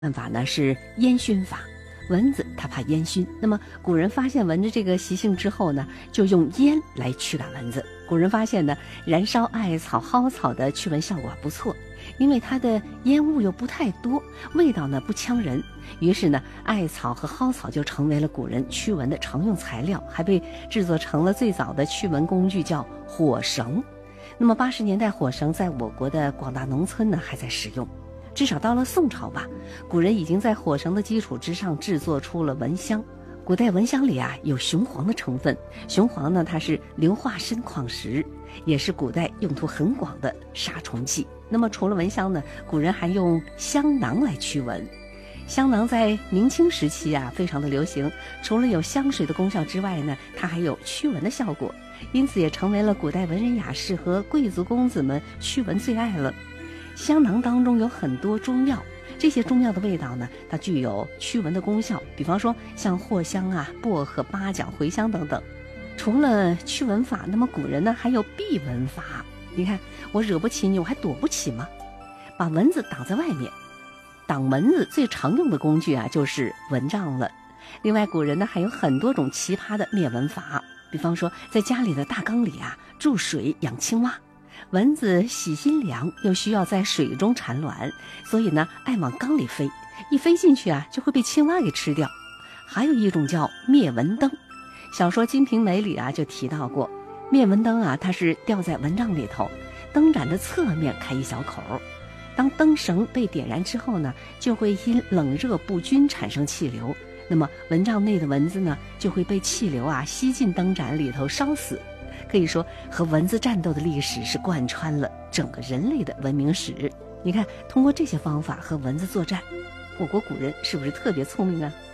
办法呢是烟熏法。蚊子它怕烟熏，那么古人发现蚊子这个习性之后呢，就用烟来驱赶蚊子。古人发现呢，燃烧艾草、蒿草的驱蚊效果不错，因为它的烟雾又不太多，味道呢不呛人。于是呢，艾草和蒿草就成为了古人驱蚊的常用材料，还被制作成了最早的驱蚊工具，叫火绳。那么80年代，火绳在我国的广大农村呢还在使用。至少到了宋朝吧，古人已经在火绳的基础之上制作出了蚊香。古代蚊香里有雄黄的成分，雄黄呢它是硫化砷矿石，也是古代用途很广的杀虫剂。那么除了蚊香呢，古人还用香囊来驱蚊。香囊在明清时期非常的流行，除了有香水的功效之外呢，它还有驱蚊的效果，因此也成为了古代文人雅士和贵族公子们驱蚊最爱了。香囊当中有很多中药，这些中药的味道呢，它具有驱蚊的功效，比方说像藿香薄荷、八角、茴香等等。除了驱蚊法，那么古人呢还有避蚊法。你看，我惹不起你，我还躲不起吗？把蚊子挡在外面。挡蚊子最常用的工具就是蚊帐了。另外，古人呢还有很多种奇葩的灭蚊法，比方说在家里的大缸里注水养青蛙。蚊子喜阴凉，又需要在水中产卵，所以呢爱往缸里飞，一飞进去就会被青蛙给吃掉。还有一种叫灭蚊灯，小说《金瓶梅》里就提到过，灭蚊灯它是吊在蚊帐里头，灯盏的侧面开一小口，当灯绳被点燃之后呢，就会因冷热不均产生气流，那么蚊帐内的蚊子呢就会被气流吸进灯盏里头烧死。可以说，和蚊子战斗的历史是贯穿了整个人类的文明史。你看，通过这些方法和蚊子作战，我国古人是不是特别聪明啊？